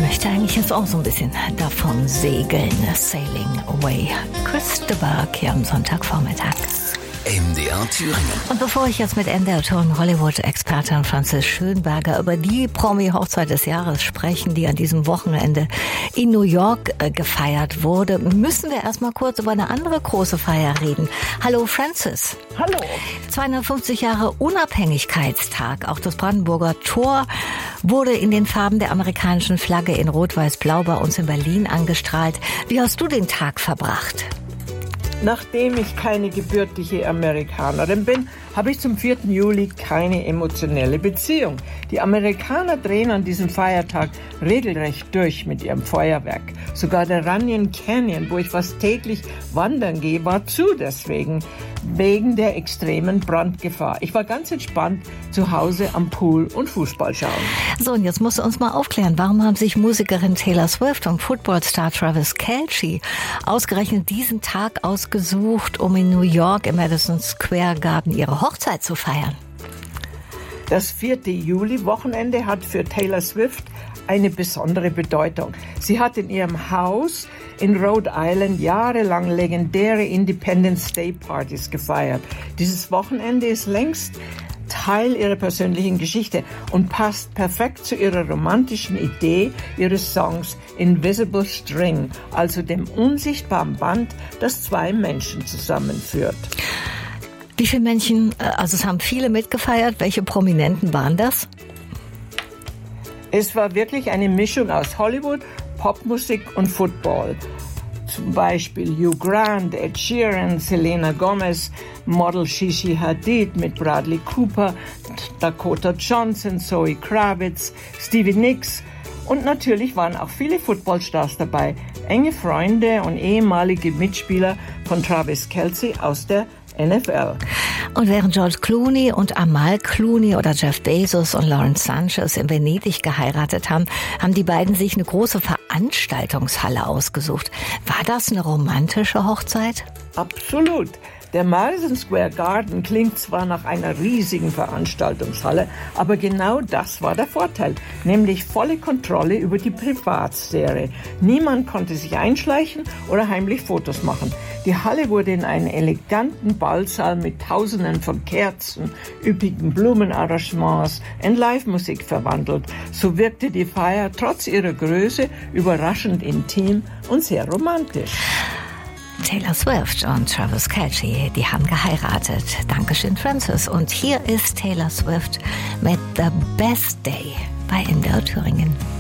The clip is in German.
möchte eigentlich jetzt auch so ein bisschen davon segeln. Sailing Away. Christopher hier am Sonntagvormittag. MDR Thüringen. Und bevor ich jetzt mit MDR Thüringen Hollywood-Expertin Franzis Schönberger über die Promi-Hochzeit des Jahres sprechen, die an diesem Wochenende in New York gefeiert wurde, müssen wir erstmal kurz über eine andere große Feier reden. Hallo Franzis. Hallo. 250 Jahre Unabhängigkeitstag. Auch das Brandenburger Tor wurde in den Farben der amerikanischen Flagge in Rot-Weiß-Blau bei uns in Berlin angestrahlt. Wie hast du den Tag verbracht? Nachdem ich keine gebürtige Amerikanerin bin, habe ich zum 4. Juli keine emotionelle Beziehung. Die Amerikaner drehen an diesem Feiertag regelrecht durch mit ihrem Feuerwerk. Sogar der Runyon Canyon, wo ich fast täglich wandern gehe, war zu deswegen, wegen der extremen Brandgefahr. Ich war ganz entspannt zu Hause am Pool und Fußball schauen. So, und jetzt musst du uns mal aufklären, warum haben sich Musikerin Taylor Swift und Footballstar Travis Kelce ausgerechnet diesen Tag ausgesucht, um in New York im Madison Square Garden ihre Hochzeit zu feiern? Das 4. Juli-Wochenende hat für Taylor Swift eine besondere Bedeutung. Sie hat in ihrem Haus in Rhode Island jahrelang legendäre Independence Day Partys gefeiert. Dieses Wochenende ist längst Teil ihrer persönlichen Geschichte und passt perfekt zu ihrer romantischen Idee ihres Songs Invisible String, also dem unsichtbaren Band, das zwei Menschen zusammenführt. Wie viele Menschen, also es haben viele mitgefeiert, welche Prominenten waren das? Es war wirklich eine Mischung aus Hollywood, Popmusik und Football. Zum Beispiel Hugh Grant, Ed Sheeran, Selena Gomez, Model Gigi Hadid mit Bradley Cooper, Dakota Johnson, Zoe Kravitz, Stevie Nicks und natürlich waren auch viele Footballstars dabei, enge Freunde und ehemalige Mitspieler von Travis Kelce aus der NFL. Und während George Clooney und Amal Clooney oder Jeff Bezos und Lawrence Sanchez in Venedig geheiratet haben, haben die beiden sich eine große Veranstaltungshalle ausgesucht. War das eine romantische Hochzeit? Absolut. Der Madison Square Garden klingt zwar nach einer riesigen Veranstaltungshalle, aber genau das war der Vorteil, nämlich volle Kontrolle über die Privatsphäre. Niemand konnte sich einschleichen oder heimlich Fotos machen. Die Halle wurde in einen eleganten Ballsaal mit Tausenden von Kerzen, üppigen Blumenarrangements und Live-Musik verwandelt. So wirkte die Feier trotz ihrer Größe überraschend intim und sehr romantisch. Taylor Swift und Travis Kelce, die haben geheiratet. Dankeschön, Francis. Und hier ist Taylor Swift mit The Best Day bei MDR Thüringen.